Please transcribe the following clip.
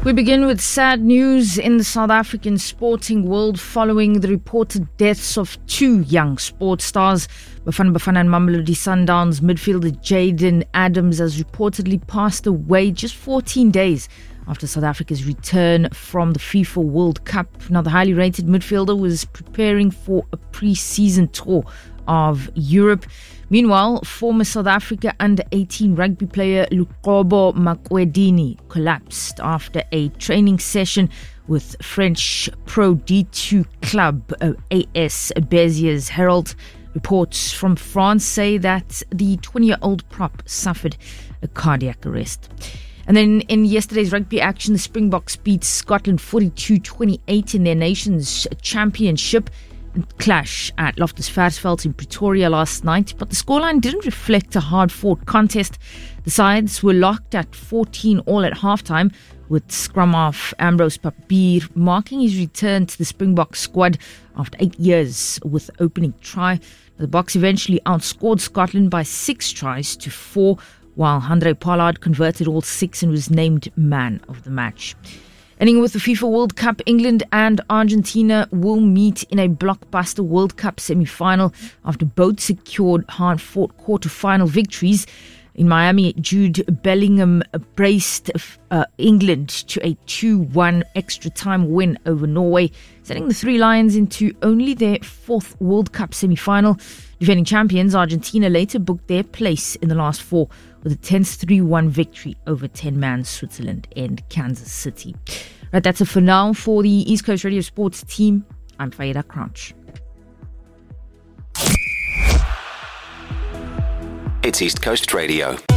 We begin with sad news in the South African sporting world following the reported deaths of two young sports stars. Bafana Bafana and Mamelodi Sundowns midfielder Jaden Adams has reportedly passed away just 14 days after South Africa's return from the FIFA World Cup. Now, the highly rated midfielder was preparing for a pre-season tour of Europe. Meanwhile, former South Africa under-18 rugby player Luqobo Makwedini collapsed after a training session with French Pro D2 club AS Béziers Herald. Reports from France say that the 20-year-old prop suffered a cardiac arrest. And then in yesterday's rugby action, the Springboks beat Scotland 42-28 in their nation's championship clash at Loftus Versfeld in Pretoria last night, but the scoreline didn't reflect a hard-fought contest. The sides were locked at 14 all at halftime, with scrum half Ambrose Papier marking his return to the Springbok squad after 8 years with the opening try. The Boks eventually outscored Scotland by 6 tries to 4, while Handré Pollard converted all 6 and was named man of the match. Ending with the FIFA World Cup, England and Argentina will meet in a blockbuster World Cup semi-final after both secured hard-fought quarter-final victories. In Miami, Jude Bellingham braced England to a 2-1 extra-time win over Norway, sending the Three Lions into only their 4th World Cup semi-final. Defending champions Argentina later booked their place in the last 4 with a tense 3-1 victory over 10-man Switzerland and Kansas City. Right, that's it for now. For the East Coast Radio Sports team, I'm Faida Crouch. It's East Coast Radio.